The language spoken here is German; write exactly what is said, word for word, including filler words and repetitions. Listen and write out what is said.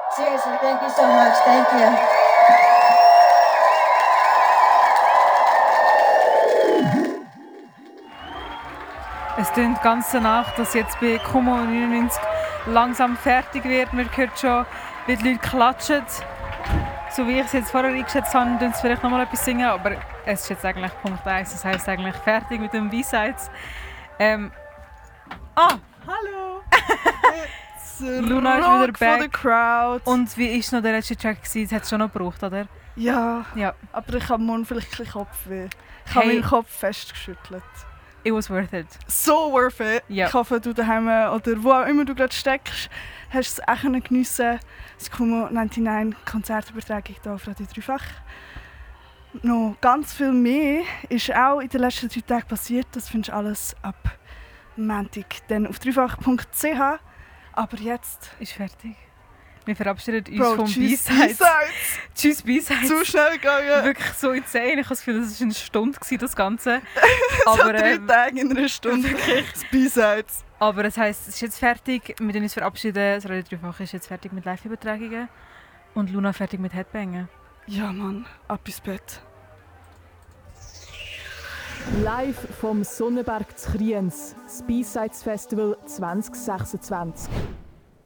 Seriously, thank you so much. Thank you. Es klingt ganz danach, dass jetzt bei Kumo neunundneunzig langsam fertig wird. Man hört schon, wie die Leute klatschen. So wie ich es jetzt vorher eingeschätzt habe, tun sie vielleicht noch mal etwas singen, aber es ist jetzt eigentlich Punkt eins, das heisst eigentlich fertig mit den B-Sides. Ähm. Ah! Hallo! Luna ist wieder back. For the crowd. Und wie war noch der letzte Track? Das hat es schon noch gebraucht, oder? Ja, Ja. aber ich habe morgen vielleicht ein bisschen Kopfweh. Ich habe Hey. meinen Kopf festgeschüttelt. It was worth it. So worth it. Ja. Ich hoffe, du daheim oder wo auch immer du gerade steckst, hast du es auch geniessen. Das Kumo neunundneunzig Konzertübertragung hier auf Radio Dreifach. Noch ganz viel mehr ist auch in den letzten drei Tagen passiert. Das findest du alles ab Montag dann auf dreifach punkt c h. Aber jetzt... Ist fertig. Wir verabschieden uns Bro, vom tschüss B-Sides. B-Sides. Tschüss B-Sides. Zu schnell gegangen. Wirklich so insane. Ich habe das Gefühl, das war eine Stunde, gewesen, das Ganze. so aber, drei ähm, Tage in einer Stunde. Das B-Sides. aber das heisst, es ist jetzt fertig. Wir uns verabschieden. Das Radio Dreifach ist jetzt fertig mit Live-Übertragungen. Und Luna fertig mit Headbangen. Ja, Mann. Ab ins Bett. Live vom Sonnenberg zu Kriens, das B-Sides Festival zwanzig sechsundzwanzig.